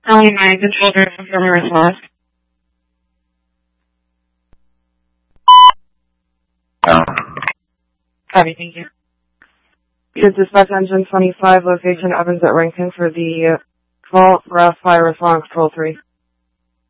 Calling my control group from your response. Copy, thank you. Good dispatch engine 25, location Evans at Rankin for the call for Fire Response Control 3.